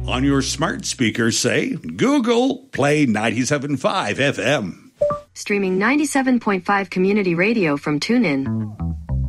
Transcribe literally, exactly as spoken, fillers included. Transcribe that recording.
On your smart speaker, say, Google, play ninety-seven point five F M. Streaming ninety-seven point five Community Radio from TuneIn.